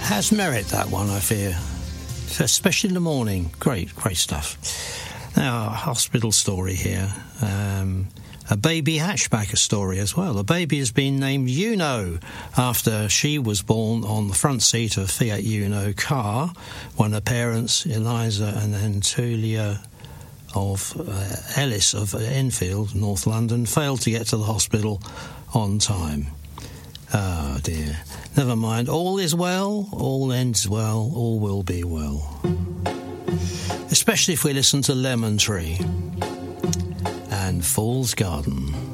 Has merit, that one, I fear. Especially in the morning. Great stuff. Now, a hospital story here. A baby hatchback story as well. A baby has been named Uno after she was born on the front seat of a Fiat Uno car when her parents, Eliza and Antulia of Ellis of Enfield, North London, failed to get to the hospital on time. Oh dear. Never mind. All is well, all ends well, all will be well. Especially if we listen to Lemon Tree and Fool's Garden.